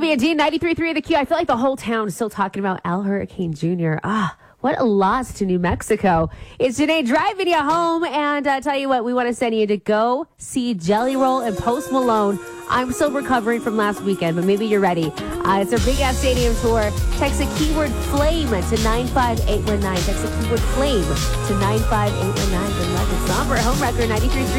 Shelby and Dean, 93.3 The Q. I feel like the whole town is still talking about Al Hurricane Jr. What a loss to New Mexico. It's Janae driving you home, and tell you what, we want to send you to go see Jelly Roll and Post Malone. I'm still recovering from last weekend, but maybe you're ready. It's their big-ass stadium tour. Text the keyword FLAME to 95819. Text the keyword FLAME to 95819. Good luck. It's Somber Home Record 93.3.